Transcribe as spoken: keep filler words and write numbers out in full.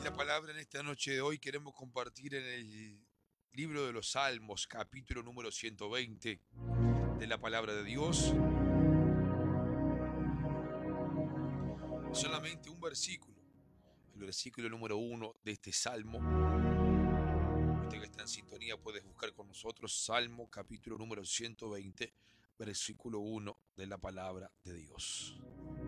La palabra en esta noche de hoy queremos compartir en el libro de los Salmos, capítulo número ciento veinte de la palabra de Dios. Solamente un versículo, el versículo número uno de este Salmo. Usted que está en sintonía puedes buscar con nosotros Salmo, capítulo número ciento veinte, versículo uno de la palabra de Dios.